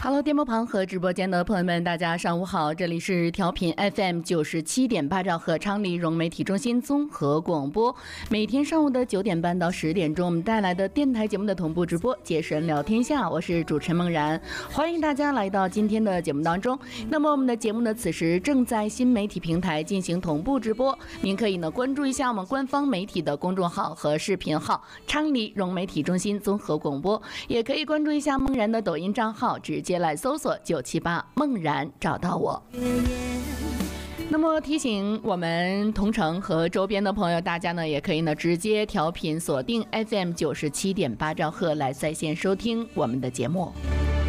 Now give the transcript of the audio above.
Hello， 电波旁和直播间的朋友们，大家上午好，这里是调频 FM 97.8兆赫昌黎融媒体中心综合广播，每天上午的9点半到10点钟，我们带来的电台节目的同步直播，解神聊天下，我是主持人梦然，欢迎大家来到今天的节目当中。那么我们的节目呢，此时正在新媒体平台进行同步直播，您可以呢关注一下我们官方媒体的公众号和视频号昌黎融媒体中心综合广播，也可以关注一下梦然的抖音账号，直接来搜索978梦然找到我。那么提醒我们同城和周边的朋友，大家呢也可以呢直接调频锁定 FM 97.8兆赫来在线收听我们的节目。